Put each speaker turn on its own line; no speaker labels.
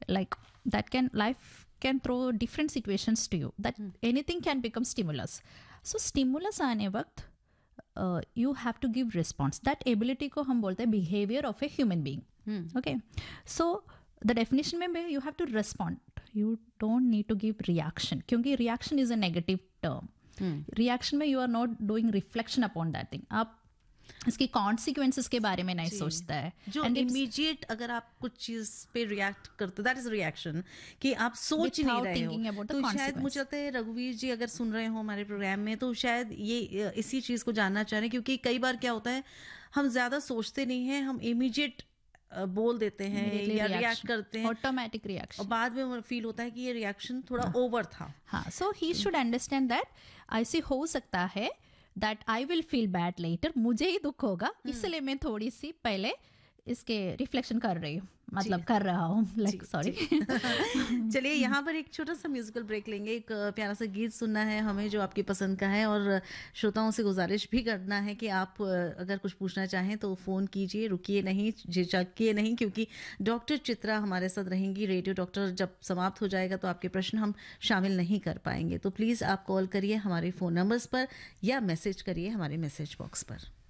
like that can life can throw different situations to you, that anything can become stimulus. So stimulus आने वक्त you have to give response. That ability को हम बोलते हैं behavior of a human being. Okay, so the definition में you have to respond. You don't need to give reaction, क्योंकि reaction is a negative term. Reaction में you are not doing reflection upon that thing. आप इसकी consequences के बारे में नहीं सोचता है.
जो इमीडिएट अगर आप कुछ चीज पे रिएक्ट करते, दैट इज रिएक्शन, कि आप सोच नहीं रहे हो. तो शायद मुझे लगता है रघुवीर जी अगर सुन रहे हो हमारे प्रोग्राम में, तो शायद ये इसी चीज को जानना चाह रहे हैं, क्योंकि कई बार क्या होता है हम ज्यादा सोचते नहीं हैं, हम इमीडिएट बोल देते हैं या रिएक्ट करते हैं,
ऑटोमेटिक रिएक्शन,
और बाद में फील होता है कि ये रिएक्शन थोड़ा ओवर था.
हाँ, सो ही शुड अंडरस्टैंड दैट ऐसे हो सकता है that I will feel bad later, मुझे ही दुख होगा, इसलिए मैं थोड़ी सी पहले इसके रिफ्लेक्शन कर रही हूँ, मतलब कर रहा हूँ, लाइक सॉरी.
चलिए यहाँ पर एक छोटा सा म्यूजिकल ब्रेक लेंगे. एक प्यारा सा गीत सुनना है हमें जो आपकी पसंद का है, और श्रोताओं से गुजारिश भी करना है कि आप अगर कुछ पूछना चाहें तो फ़ोन कीजिए, रुकिए नहीं, झिझकिए नहीं, क्योंकि डॉक्टर चित्रा हमारे साथ रहेंगी. रेडियो डॉक्टर जब समाप्त हो जाएगा तो आपके प्रश्न हम शामिल नहीं कर पाएंगे. तो प्लीज़ आप कॉल करिए हमारे फ़ोन नंबर्स पर या मैसेज करिए हमारे मैसेज बॉक्स पर.